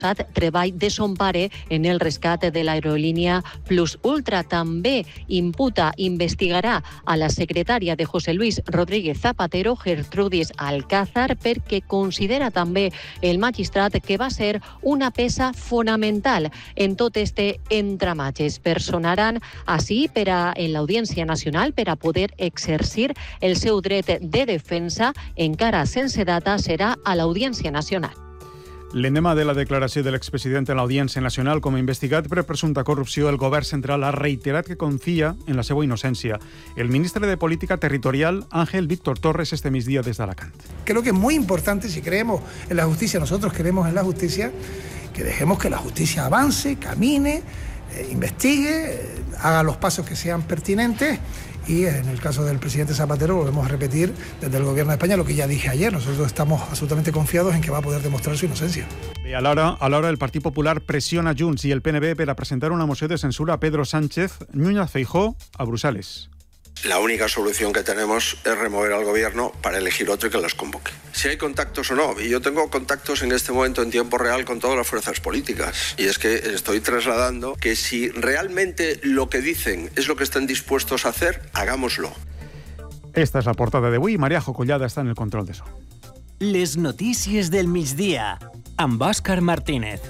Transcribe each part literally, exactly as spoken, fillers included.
treball de son pare en el rescat de l'aerolínia Plus Ultra. També imputa, investigarà a la secretària de José Luis Rodríguez Zapatero, Gertrudis Alcázar, perquè considera també el magistrat que va ser una peça fonamental en tot este entramat. Es personaran així per a, en l'Audiència Nacional per a poder exercir el seu dret de defensa. Encara sense data, serà a l'Audiència Nacional. L'endemà de la declaració de l'expresident en l'Audiència Nacional com a investigat per presumpta corrupció, el govern central ha reiterat que confia en la seva innocència. El ministre de Política Territorial, Ángel Víctor Torres, este migdia desde Alacant. Creo que es muy importante, si creemos en la justicia, nosotros creemos en la justicia, que dejemos que la justicia avance, camine, eh, investigue, eh, haga los pasos que sean pertinentes. Y en el caso del presidente Zapatero volvemos a repetir desde el gobierno de España lo que ya dije ayer. Nosotros estamos absolutamente confiados en que va a poder demostrar su inocencia. Bé, alhora, alhora el Partit Popular pressiona Junts i el P N V per a presentar una moció de censura a Pedro Sánchez Núñez Feijóo a Bruselas. La única solución que tenemos es remover al gobierno para elegir otro y que los convoque. Si hay contactos o no, y yo tengo contactos en este momento en tiempo real con todas las fuerzas políticas, y es que estoy trasladando que si realmente lo que dicen es lo que están dispuestos a hacer, hagámoslo. Esta és la portada d'avui. Mariajo Collada està en el control de so. Les notícies del migdia, amb Òscar Martínez.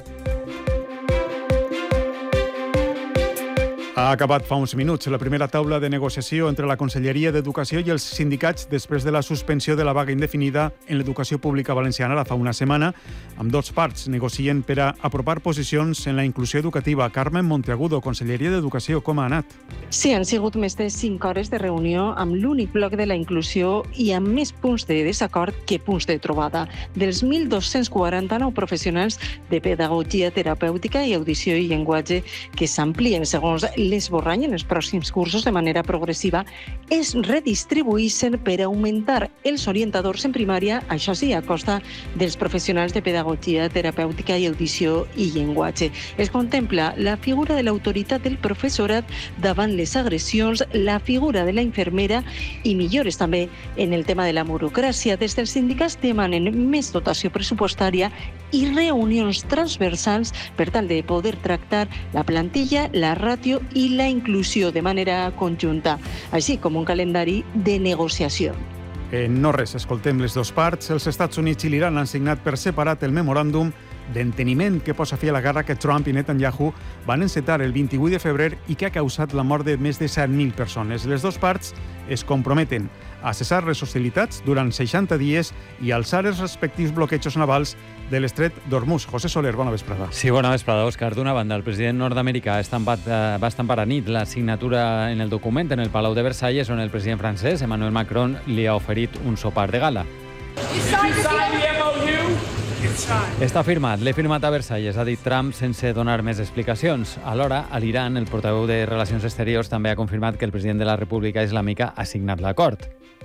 Ha acabat fa uns minuts la primera taula de negociació entre la Conselleria d'Educació i els sindicats després de la suspensió de la vaga indefinida en l'educació pública valenciana ara fa una setmana. Amb dos parts negocien per a apropar posicions en la inclusió educativa. Carmen Monteagudo, Conselleria d'Educació, com ha anat? Sí, han sigut més de cinc hores de reunió amb l'únic bloc de la inclusió i amb més punts de desacord que punts de trobada. Dels mil dos-cents quaranta-nou professionals de pedagogia terapèutica i audició i llenguatge que s'amplien segons l'esborrany en els pròxims cursos de manera progressiva, es redistribuïssin per augmentar els orientadors en primària, això sí, a costa dels professionals de pedagogia terapèutica i audició i llenguatge. Es contempla la figura de l'autoritat del professorat davant les agressions, la figura de la infermera i millores també en el tema de la burocràcia. Des dels sindicats demanen més dotació pressupostària i reunions transversals per tal de poder tractar la plantilla, la ràtio i la inclusió de manera conjunta, així com un calendari de negociació. En no res, escoltem les dues parts. Els Estats Units i l'Iran han signat per separat el memoràndum d'enteniment que posa fi a la guerra que Trump i Netanyahu van encetar el vint-i-vuit de febrer i que ha causat la mort de més de set mil persones. Les dues parts es comprometen a cessar les hostilitats durant seixanta dies i alçar els respectius bloquejos navals de l'estret d'Hormuz. José Soler, bona vesprada. Sí, bona vesprada, Òscar. D'una banda, el president nord-americà ha estampat, eh, va estampar a nit la signatura en el document en el Palau de Versalles, on el president francès, Emmanuel Macron, li ha oferit un sopar de gala. Està firmat, l'he firmat a Versalles, ha dit Trump sense donar més explicacions. Alhora, a l'Iran, el portaveu de Relacions Exteriors també ha confirmat que el president de la República Islàmica ha signat l'acord.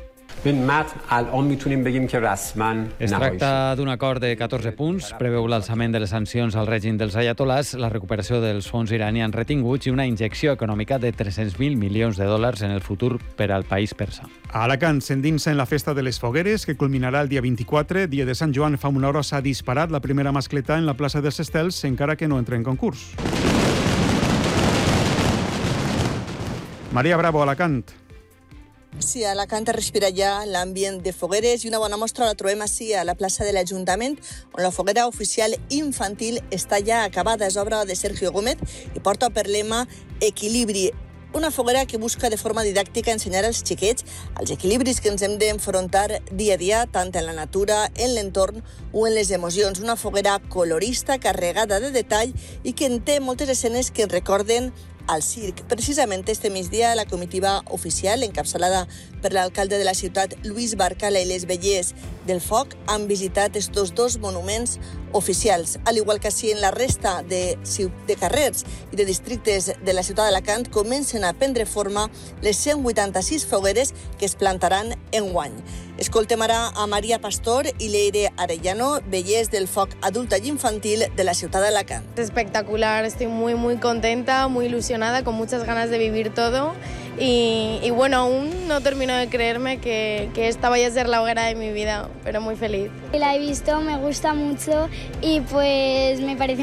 Es tracta d'un acord de catorze punts, preveu l'alçament de les sancions al règim dels ayatolás, la recuperació dels fons iranians retinguts i una injecció econòmica de tres-cents mil milions de dòlars en el futur per al país persa. A Alacant s'endinsa en la festa de les fogueres, que culminarà el dia vint-i-quatre, dia de Sant Joan. Fa una hora s'ha disparat la primera mascleta en la plaça dels Estels, encara que no entra en concurs. Maria Bravo, Alacant. Sí, a Alacant respira ja l'ambient de fogueres i una bona mostra la trobem així a la plaça de l'Ajuntament, on la foguera oficial infantil està ja acabada. És obra de Sergio Gómez i porta per lema Equilibri. Una foguera que busca de forma didàctica ensenyar als xiquets els equilibris que ens hem d'enfrontar dia a dia, tant en la natura, en l'entorn o en les emocions. Una foguera colorista, carregada de detall i que en té moltes escenes que ens recorden al circ. Precisament este migdia, la comitiva oficial, encapçalada per l'alcalde de la ciutat, Lluís Barcala, i les vellers del foc han visitat estos dos monuments oficials. Al igual que així en la resta de, de carrers i de districtes de la ciutat d'Alacant, comencen a prendre forma les cent vuitanta-sis fogueres que es plantaran enguany. Escoltem ara a Maria Pastor i Leire Arellano, vellers del foc adulta i infantil de la ciutat d'Alacant. Es espectacular, estoy muy muy contenta, muy ilusionada, con muchas ganas de vivir todo y, y bueno, aún no termino de creerme que, que esta vaya a ser la hoguera de mi vida, pero muy feliz. La he visto, me gusta mucho y pues me parece